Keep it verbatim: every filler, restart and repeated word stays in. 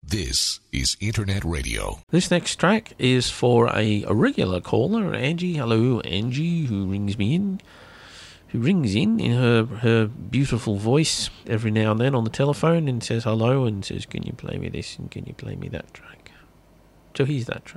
This is Internet Radio. This next track is for a, a regular caller, Angie. Hello, Angie, who rings me in, who rings in in her, her beautiful voice every now and then on the telephone and says hello and says, can you play me this and can you play me that track? So here's that track.